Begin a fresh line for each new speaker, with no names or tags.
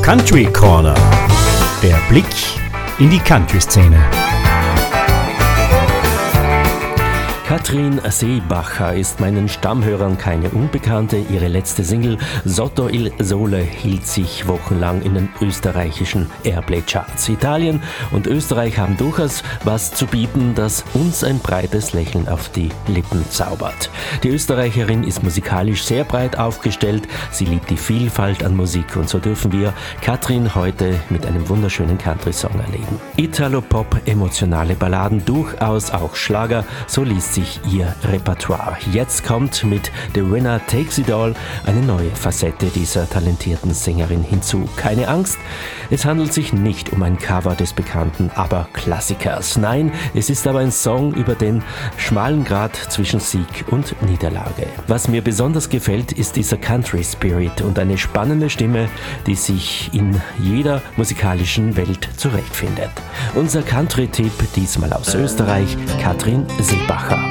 Country Corner. Der Blick in die Country-Szene.
Katrin Seebacher ist meinen Stammhörern keine Unbekannte. Ihre letzte Single Sotto il Sole hielt sich wochenlang in den österreichischen Airplay-Charts. Italien und Österreich haben durchaus was zu bieten, das uns ein breites Lächeln auf die Lippen zaubert. Die Österreicherin ist musikalisch sehr breit aufgestellt. Sie liebt die Vielfalt an Musik und so dürfen wir Katrin heute mit einem wunderschönen Country-Song erleben. Italo-Pop, emotionale Balladen, durchaus auch Schlager, so liest sich ihr Repertoire. Jetzt kommt mit The Winner Takes It All eine neue Facette dieser talentierten Sängerin hinzu. Keine Angst, es handelt sich nicht um ein Cover des bekannten ABBA-Klassikers. Nein, es ist aber ein Song über den schmalen Grat zwischen Sieg und Niederlage. Was mir besonders gefällt, ist dieser Country Spirit und eine spannende Stimme, die sich in jeder musikalischen Welt zurechtfindet. Unser Country-Tipp diesmal aus Österreich, Katrin Seebacher.